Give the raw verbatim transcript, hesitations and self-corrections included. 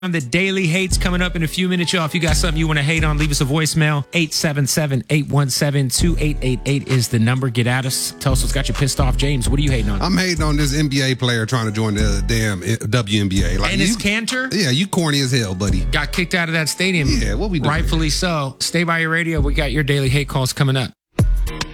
The Daily Hate's coming up in a few minutes, y'all. If you got something you want to hate on, leave us a voicemail. eight seven seven, eight one seven, two eight eight eight is the number. Get at us. Tell us what's got you pissed off. James, what are you hating on? I'm hating on this N B A player trying to join the damn W N B A. Like, Enes Kanter? Yeah, you corny as hell, buddy. Got kicked out of that stadium. Yeah, what we doing? Rightfully so. Stay by your radio. We got your Daily Hate calls coming up.